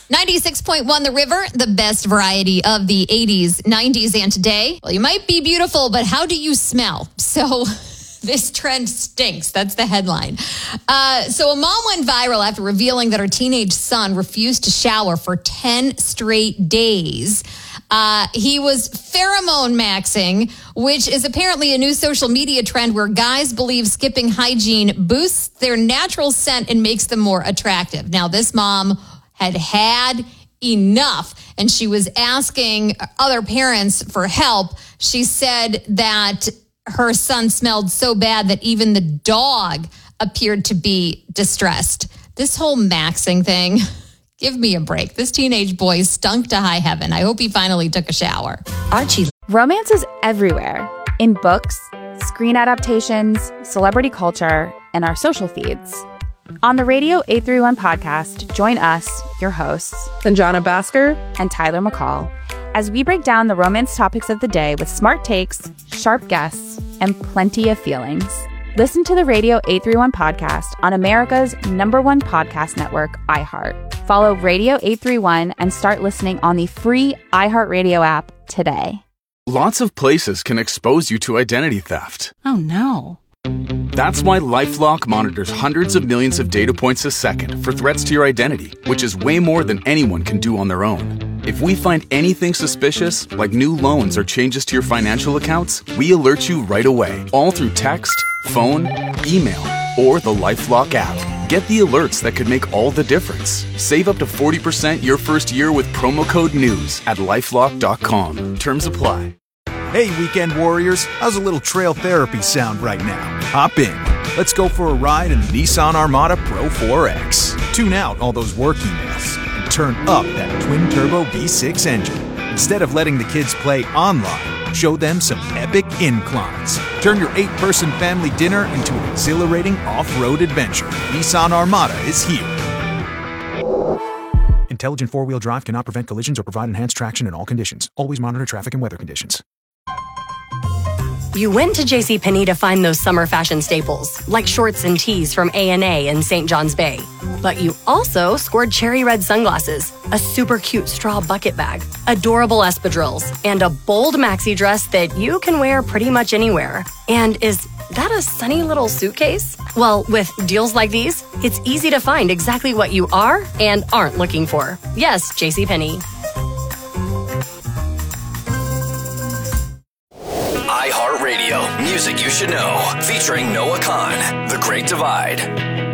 96.1 The River, the best variety of the 80s, 90s, and today. Well, you might be beautiful, but how do you smell? So this trend stinks. That's the headline. So a mom went viral after revealing that her teenage son refused to shower for 10 straight days. He was pheromone maxing, which is apparently a new social media trend where guys believe skipping hygiene boosts their natural scent and makes them more attractive. Now, this mom had enough, and she was asking other parents for help. She said that her son smelled so bad that even the dog appeared to be distressed. This whole maxing thing, give me a break. This teenage boy stunk to high heaven. I hope he finally took a shower. Archie. Romance is everywhere, in books, screen adaptations, celebrity culture, and our social feeds. On the Radio 831 podcast, join us, your hosts, Sanjana Bhaskar and Tyler McCall, as we break down the romance topics of the day with smart takes, sharp guests, and plenty of feelings. Listen to the Radio 831 podcast on America's #1 podcast network, iHeart. Follow Radio 831 and start listening on the free iHeartRadio app today. Lots of places can expose you to identity theft. Oh, no. That's why LifeLock monitors hundreds of millions of data points a second for threats to your identity, which is way more than anyone can do on their own. If we find anything suspicious, like new loans or changes to your financial accounts, we alert you right away, all through text, phone, email, or the LifeLock app. Get the alerts that could make all the difference. Save up to 40% your first year with promo code NEWS at LifeLock.com. Terms apply. Hey, weekend warriors, how's a little trail therapy sound right now? Hop in. Let's go for a ride in the Nissan Armada Pro 4X. Tune out all those work emails and turn up that twin-turbo V6 engine. Instead of letting the kids play online, show them some epic inclines. Turn your 8-person family dinner into an exhilarating off-road adventure. Nissan Armada is here. Intelligent four-wheel drive cannot prevent collisions or provide enhanced traction in all conditions. Always monitor traffic and weather conditions. You went to JCPenney to find those summer fashion staples, like shorts and tees from A&A and St. John's Bay. But you also scored cherry red sunglasses, a super cute straw bucket bag, adorable espadrilles, and a bold maxi dress that you can wear pretty much anywhere. And is that a sunny little suitcase? Well, with deals like these, it's easy to find exactly what you are and aren't looking for. Yes, JCPenney. iHeartRadio, music you should know, featuring Noah Khan, The Great Divide.